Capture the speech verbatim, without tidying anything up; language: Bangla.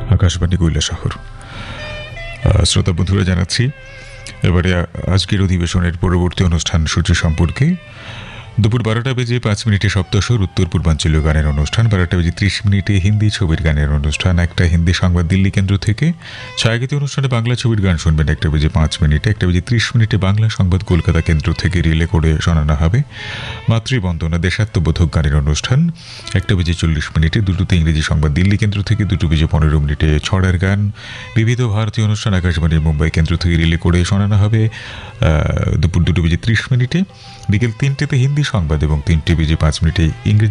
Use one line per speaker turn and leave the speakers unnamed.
আকাশবাণী কৈলাসহর। শ্রোতা বন্ধুরা, জানাচ্ছি এবারে আজকের অধিবেশনের পরবর্তী অনুষ্ঠান সূচি সম্পর্কে। দুপুর বারোটা বেজে পাঁচ মিনিটে সপ্তস্বর উত্তর পূর্বাঞ্চলীয় গানের অনুষ্ঠান, বারোটা বেজে ত্রিশ মিনিটে হিন্দি ছবির গানের অনুষ্ঠান, একটা হিন্দি সংবাদ দিল্লি কেন্দ্র থেকে, ছায়াগীতি অনুষ্ঠানে বাংলা ছবির গান শুনবেন একটা বেজে পাঁচ মিনিটে, একটা বেজে ত্রিশ মিনিটে বাংলা সংবাদ কলকাতা কেন্দ্র থেকে রিলে করে শোনানো হবে মাতৃবন্দনা দেশাত্মবোধক গানের অনুষ্ঠান, একটা বেজে চল্লিশ মিনিটে, দুটোতে ইংরেজি সংবাদ দিল্লি কেন্দ্র থেকে, দুটো বেজে পনেরো মিনিটে ছড়ার গান, বিবিধ ভারতীয় অনুষ্ঠান আকাশবাণীর মুম্বাই কেন্দ্র থেকে রিলে করে শোনানো হবে দুপুর দুটো বেজে ত্রিশ মিনিটে, বিকেল তিনটেতে হিন্দি সংবাদ এবং তিনটে বেজে পাঁচ মিনিটে ইংরেজি